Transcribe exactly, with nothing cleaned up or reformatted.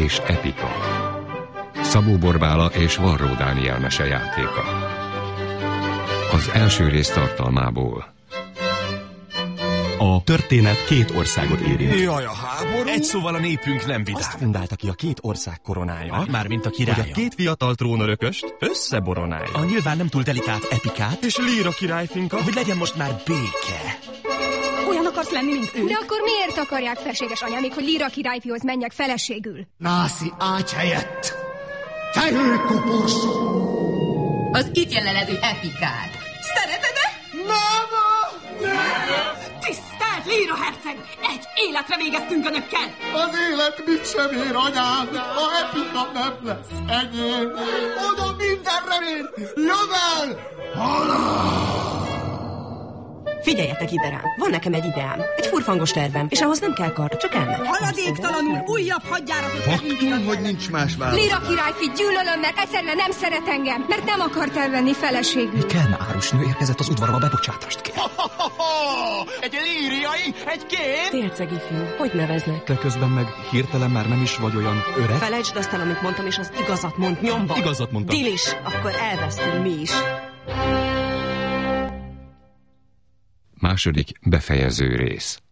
és epika. Szabó Borbála és Varró Dániel mesejátéka. Az első rész tartalmából. A történet két országot érint. Jaj, a háború? Egy szóval a népünk nem vidám. Azt fundálta ki a két ország koronája, Mármint a királya. hogy a két fiatal trónörököst összeboronálja. A nyilván nem túl delikát epikát, És Líra királyfinka, hogy legyen most már béke. Olyan akarsz lenni, mint ő? De akkor miért akarják felséges anyámék, hogy Líra királyfihoz menjek feleségül? Nászi ágy helyett! Te ülj, koporsó! Az itt jelenledő epikát. Szereted-e? Nem! Tisztelt Líra herceg! Egy életre végeztünk önökkel! Az élet mit sem ér, anyám! A epika nem lesz enyém! Oda minden remény! Jön el! Halál! Figyeljetek ide rám, van nekem egy ideám, egy furfangos tervem, és ahhoz nem kell kard, csak elmegy. Haladéktalanul újabb hadjáratot Faktum, hogy nincs más válasz. Líra királyfi, gyűlölöm, mert egyszerűen nem szeret engem, mert nem akart elvenni feleségül. Kelme árusnő érkezett az udvarba, bebocsátást kér. Egy líriai, egy kép! Télcegi fiú, hogy neveznek? te közben meg hirtelen már nem is vagy olyan öreg. Felejtsd azt el, amit mondtam, és az igazat mond nyomba. Igazat mondtam. Dilis, akkor elvesztünk mi is. Második befejező rész.